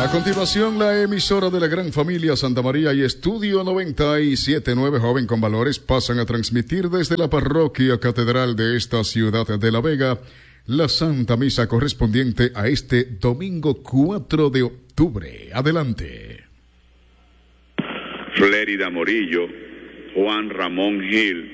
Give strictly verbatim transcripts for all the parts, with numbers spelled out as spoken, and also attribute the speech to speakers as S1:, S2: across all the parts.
S1: A continuación, la emisora de la gran familia Santa María y Estudio noventa y siete punto nueve Joven con Valores pasan a transmitir desde la parroquia catedral de esta ciudad de La Vega la Santa Misa correspondiente a este domingo cuatro de octubre. Adelante.
S2: Flérida Morillo, Juan Ramón Gil,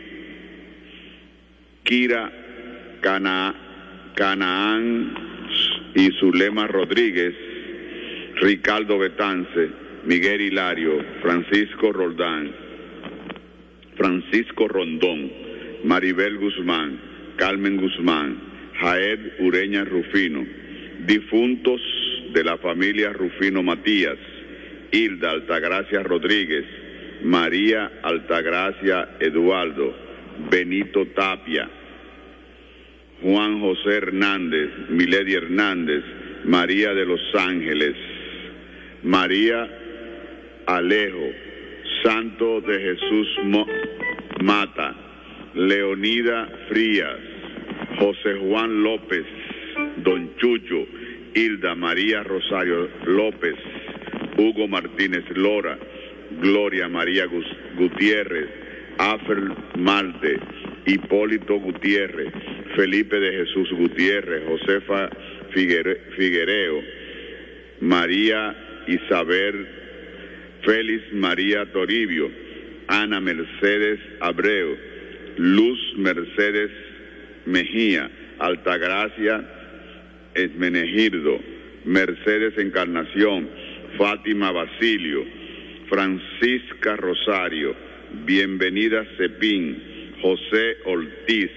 S2: Kira Cana, Canaán y Zulema Rodríguez, Ricardo Betance, Miguel Hilario, Francisco Roldán, Francisco Rondón, Maribel Guzmán, Carmen Guzmán, Jaed Ureña Rufino, difuntos de la familia Rufino Matías, Hilda Altagracia Rodríguez, María Altagracia Eduardo, Benito Tapia, Juan José Hernández, Milady Hernández, María de los Ángeles, María Alejo, Santo de Jesús Mo- Mata, Leonida Frías, José Juan López, Don Chucho, Hilda María Rosario López, Hugo Martínez Lora, Gloria María Gutiérrez, Afer Malte, Hipólito Gutiérrez, Felipe de Jesús Gutiérrez, Josefa Figuere, Figuereo, María Isabel, Félix María Toribio, Ana Mercedes Abreu, Luz Mercedes Mejía, Altagracia Esmenegildo, Mercedes Encarnación, Fátima Basilio, Francisca Rosario, Bienvenida Cepín, José Ortiz,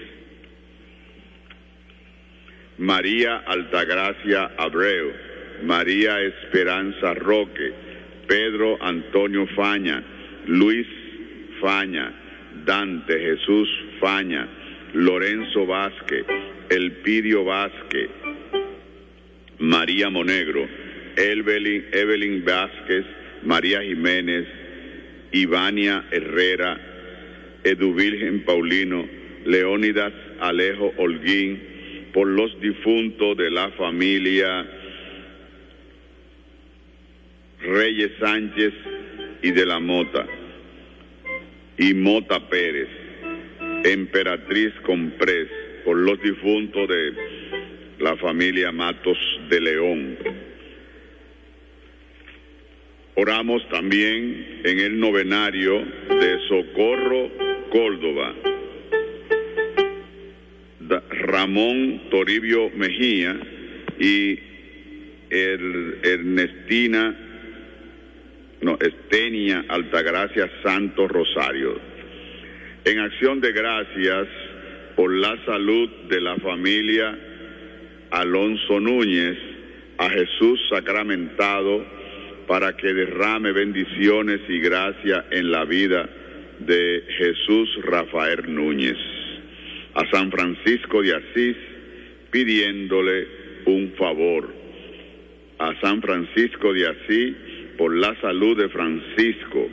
S2: María Altagracia Abreu, María Esperanza Roque, Pedro Antonio Faña, Luis Faña, Dante Jesús Faña, Lorenzo Vázquez, Elpidio Vázquez, María Monegro, Evelyn, Evelyn Vázquez, María Jiménez, Ivania Herrera, Eduvirgen Paulino, Leónidas Alejo Holguín, por los difuntos de la familia Reyes Sánchez y de la Mota, y Mota Pérez, Emperatriz Comprés, por los difuntos de la familia Matos de León. Oramos también en el novenario de Socorro Córdoba, Ramón Toribio Mejía y el Ernestina, no, Estenia Altagracia Santos Rosario. En acción de gracias por la salud de la familia Alonso Núñez, a Jesús sacramentado, para que derrame bendiciones y gracia en la vida de Jesús Rafael Núñez. A San Francisco de Asís, pidiéndole un favor. A San Francisco de Asís, por la salud de Francisco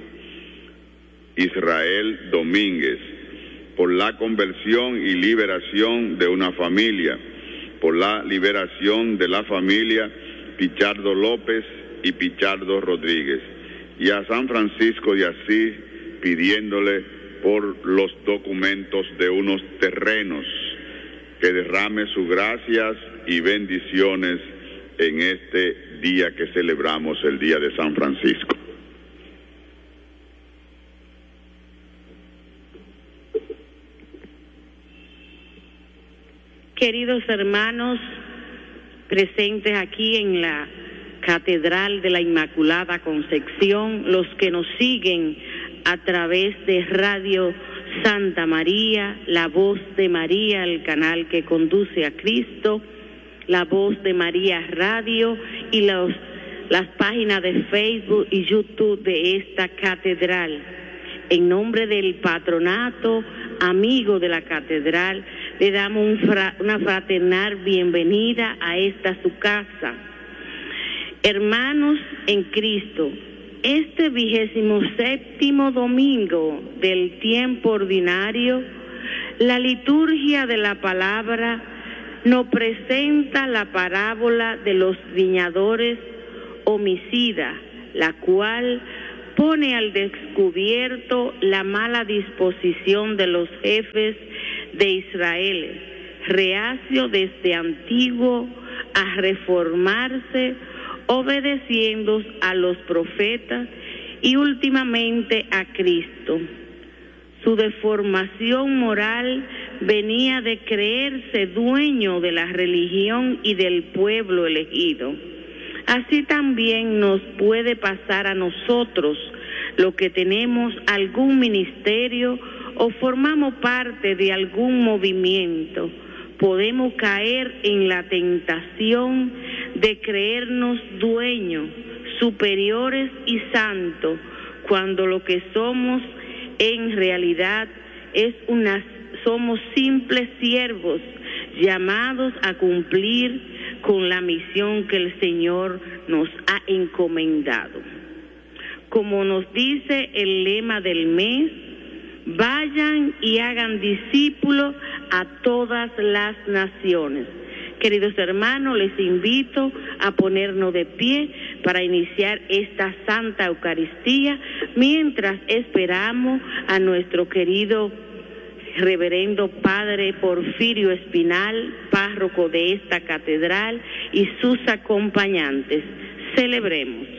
S2: Israel Domínguez, por la conversión y liberación de una familia, por la liberación de la familia Pichardo López y Pichardo Rodríguez, y a San Francisco de Asís, pidiéndole por los documentos de unos terrenos, que derrame sus gracias y bendiciones en este día que celebramos, el día de San Francisco.
S3: Queridos hermanos presentes aquí en la Catedral de la Inmaculada Concepción, los que nos siguen a través de Radio Santa María, La Voz de María, el canal que conduce a Cristo, La Voz de María Radio y los, las páginas de Facebook y YouTube de esta catedral. En nombre del patronato, amigo de la catedral, le damos un fra, una fraternal bienvenida a esta su casa. Hermanos en Cristo, este vigésimo séptimo domingo del tiempo ordinario, la liturgia de la palabra nos presenta la parábola de los viñadores homicida, la cual pone al descubierto la mala disposición de los jefes de Israel, reacio desde antiguo a reformarse, obedeciendo a los profetas y últimamente a Cristo. Su deformación moral venía de creerse dueño de la religión y del pueblo elegido. Así también nos puede pasar a nosotros, los que tenemos algún ministerio o formamos parte de algún movimiento. Podemos caer en la tentación de creernos dueños, superiores y santos, cuando lo que somos en realidad es una, somos simples siervos llamados a cumplir con la misión que el Señor nos ha encomendado. Como nos dice el lema del mes, vayan y hagan discípulos a todas las naciones. Queridos hermanos, les invito a ponernos de pie para iniciar esta Santa Eucaristía, mientras esperamos a nuestro querido Reverendo Padre Porfirio Espinal, párroco de esta catedral, y sus acompañantes. Celebremos.